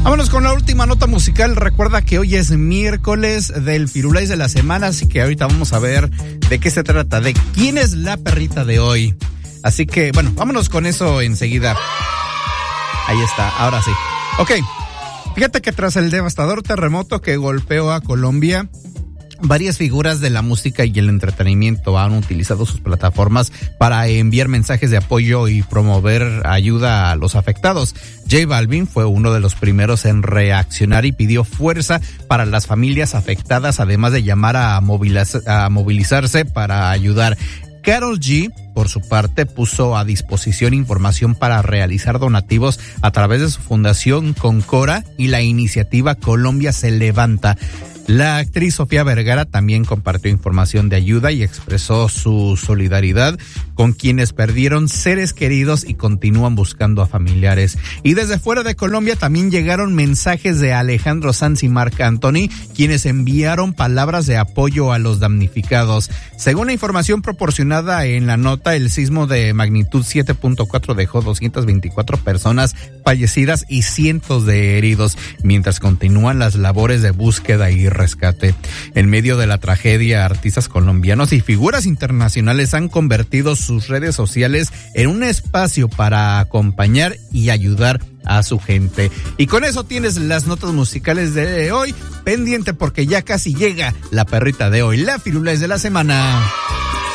Vámonos con la última nota musical. Recuerda que hoy es miércoles del Firulais de la semana, así que ahorita vamos a ver de qué se trata, de quién es la perrita de hoy. Así que, bueno, vámonos con eso enseguida. Ahí está, ahora sí. Ok, fíjate que tras el devastador terremoto que golpeó a Colombia, varias figuras de la música y el entretenimiento han utilizado sus plataformas para enviar mensajes de apoyo y promover ayuda a los afectados. J Balvin fue uno de los primeros en reaccionar y pidió fuerza para las familias afectadas, además de llamar a movilizarse para ayudar. Karol G, por su parte, puso a disposición información para realizar donativos a través de su fundación Concora y la iniciativa Colombia se levanta. La actriz Sofía Vergara también compartió información de ayuda y expresó su solidaridad con quienes perdieron seres queridos y continúan buscando a familiares. Y desde fuera de Colombia también llegaron mensajes de Alejandro Sanz y Marc Anthony, quienes enviaron palabras de apoyo a los damnificados. Según la información proporcionada en la nota, el sismo de magnitud 7.4 dejó 224 personas fallecidas y cientos de heridos, mientras continúan las labores de búsqueda y rescate. En medio de la tragedia, artistas colombianos y figuras internacionales han convertido sus redes sociales en un espacio para acompañar y ayudar a su gente. Y con eso tienes las notas musicales de hoy. Pendiente porque ya casi llega la perrita de hoy, la Firulais de la semana.